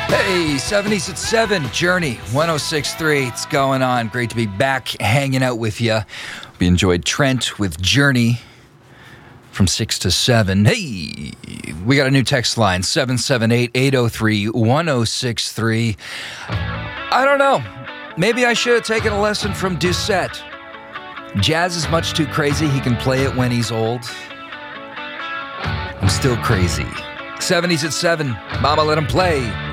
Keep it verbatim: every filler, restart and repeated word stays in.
Hey, seventies at seven, Journey, one oh six point three. It's going on. Great to be back hanging out with you. We enjoyed Trent with Journey from six to seven. Hey, we got a new text line, seven seven eight, eight oh three, one oh six three. I don't know. Maybe I should have taken a lesson from Doucette. Jazz is much too crazy. He can play it when he's old. I'm still crazy. seventies at seven. Mama, let him play.